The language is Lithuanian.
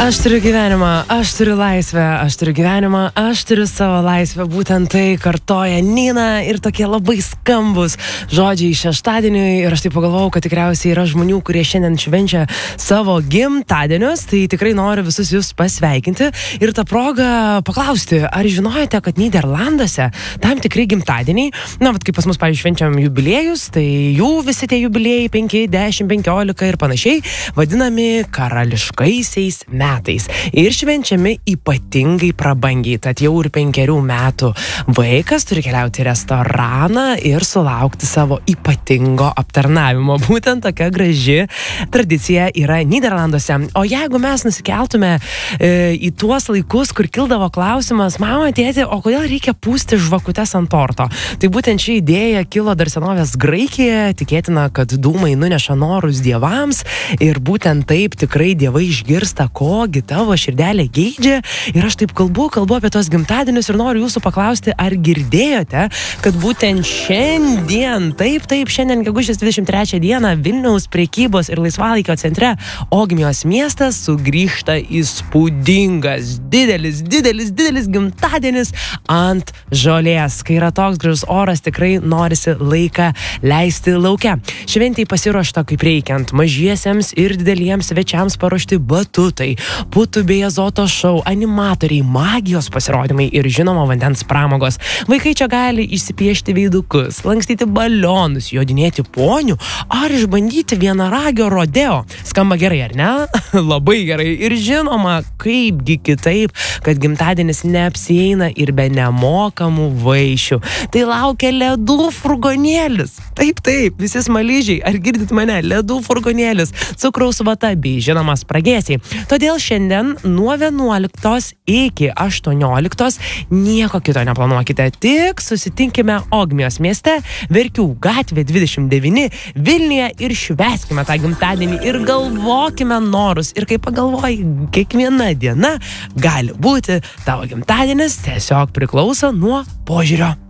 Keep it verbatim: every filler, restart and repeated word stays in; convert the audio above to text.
Aš turiu gyvenimą, aš turiu laisvę, aš turiu gyvenimą, aš turiu savo laisvę. Būtent tai kartoja Nina ir tokie labai skambus žodžiai šeštadieniui. Ir aš taip pagalvojau, kad tikriausiai yra žmonių, kurie šiandien švenčia savo gimtadienius. Tai tikrai noriu visus jūs pasveikinti. Ir tą progą paklausti, ar žinojate, kad Nyderlanduose tam tikrai gimtadieniai, na, vat kaip pas mus, pavyzdžiui, švenčiam jubiliejus, tai jų visi tie jubiliejai penki, dešimt, penkiolika ir panašiai vadinami karališkaisiais metais. Metais. Ir švenčiami ypatingai prabangiai. Tad jau ir penkerių metų vaikas turi keliauti į restoraną ir sulaukti savo ypatingo aptarnavimo. Būtent tokia graži tradicija yra Nyderlanduose. O jeigu mes nusikeltume e, į tuos laikus, kur kildavo klausimas, mama, tėti, o kodėl reikia pūsti žvakutes ant torto? Tai būtent ši idėja kilo dar senovės Graikijoje. Tikėtina, kad dūmai nuneša norus dievams ir būtent taip tikrai dievai išgirsta, ko gi tavo širdelė geidžia. Ir aš taip kalbu, kalbu apie tos gimtadienius ir noriu jūsų paklausti, ar girdėjote, kad būtent šiandien, taip, taip, šiandien gegužės dvidešimt trečią dieną Vilniaus prekybos ir laisvalaikio centre Ogmios miestas sugrįžta įspūdingas, didelis, didelis, didelis gimtadienis ant žolės. Kai yra toks gražus oras, tikrai norisi laiką leisti lauke. Šventei pasiruošta kaip reikiant, mažiesiems ir dideliems svečiams paruošti batutai, putų bei azoto šou, animatoriai, magijos pasirodymai ir žinoma vandens pramogos. Vaikai čia gali išsipiešti veidukus, lankstyti balionus, jodinėti ponių ar išbandyti vienaragio rodeo. Skamba gerai, ar ne? Labai gerai. Ir žinoma, kaipgi kitaip, kad gimtadienis neapsieina ir be nemokamų vaišių. Tai laukia ledų furgonėlis. Taip, taip, visi smaližiai, ar girdit mane? Ledų furgonėlis, cukraus vata bei žinomas spragėsiai. Todėl šiandien nuo vienuoliktos iki aštuonioliktos nieko kito neplanuokite, tik susitinkime Ogmios mieste, Verkių gatvė dvidešimt devyni Vilniuje ir švęskime tą gimtadienį ir galvokime norus. Ir kai pagalvoji, kiekviena diena gali būti tavo gimtadienis, tiesiog priklauso nuo požiūrio.